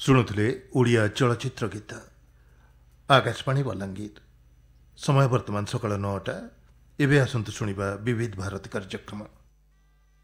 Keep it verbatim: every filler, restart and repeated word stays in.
ଶୁଣୁଥିଲେ ଓଡ଼ିଆ ଚଳଚ୍ଚିତ୍ର ଗୀତ। ଆକାଶବାଣୀ ବଲାଙ୍ଗୀର। ସମୟ ବର୍ତ୍ତମାନ ସକାଳ ନଅଟା। ଏବେ ଆସନ୍ତୁ ଶୁଣିବା ବିବିଧ ଭାରତୀ କାର୍ଯ୍ୟକ୍ରମ।